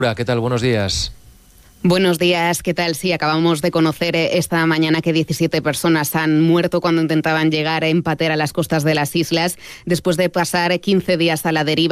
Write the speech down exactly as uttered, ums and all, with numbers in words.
Hola, ¿qué tal? Buenos días. Buenos días, ¿qué tal? Sí, acabamos de conocer esta mañana que diecisiete personas han muerto cuando intentaban llegar en patera a las costas de las islas después de pasar quince días a la deriva.